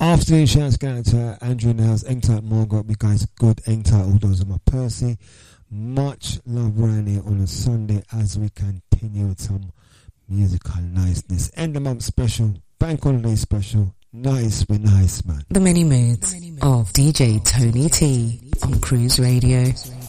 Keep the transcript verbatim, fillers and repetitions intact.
Afternoon shouts going to Andrew in the house, Engtight Margaret, you guys good, Engtight, all those are my Percy. Much love around here on a Sunday as we continue with some musical niceness. End of month special, bank holiday special, nice, we're nice, man. The many moods of D J Tony T on Cruise Radio.